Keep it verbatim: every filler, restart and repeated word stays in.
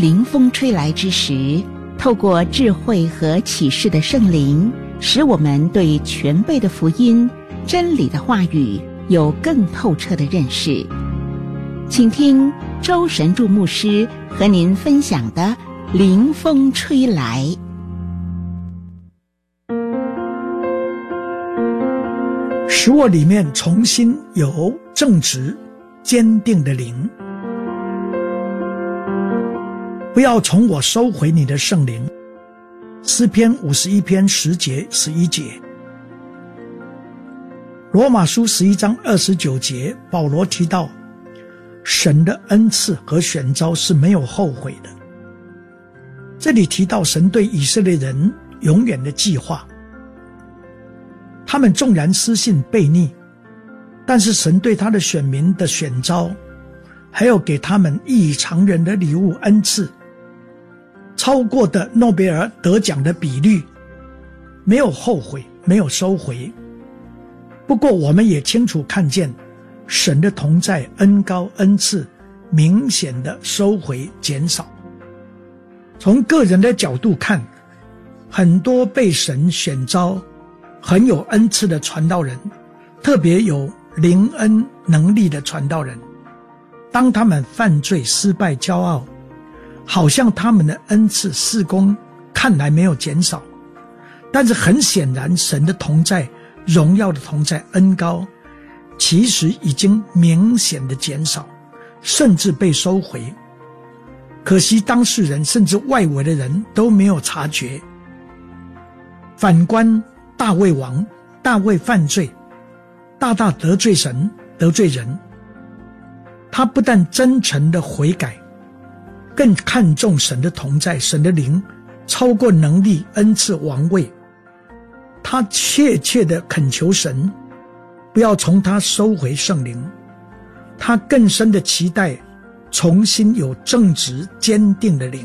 灵风吹来之时，透过智慧和启示的圣灵，使我们对全备的福音、真理的话语有更透彻的认识。请听周神助牧师和您分享的灵风吹来。 使我里面重新有正直坚定的灵，不要从我收回你的圣灵。诗篇五十一篇十节十一节。罗马书十一章二十九节，保罗提到神的恩赐和选召是没有后悔的。这里提到神对以色列人永远的计划，他们纵然失信悖逆，但是神对他的选民的选召，还有给他们异于常人的礼物恩赐，超过的诺贝尔得奖的比率，没有后悔，没有收回。不过我们也清楚看见神的同在、恩膏、恩赐明显的收回减少。从个人的角度看，很多被神选召很有恩赐的传道人，特别有灵恩能力的传道人，当他们犯罪失败骄傲，好像他们的恩赐事工看来没有减少，但是很显然神的同在、荣耀的同在、恩膏其实已经明显的减少，甚至被收回。可惜当事人甚至外围的人都没有察觉。反观大卫王，大卫犯罪，大大得罪神，得罪人。他不但真诚的悔改，更看重神的同在，神的灵超过能力、恩赐、王位。他切切的恳求神不要从他收回圣灵，他更深的期待重新有正直坚定的灵。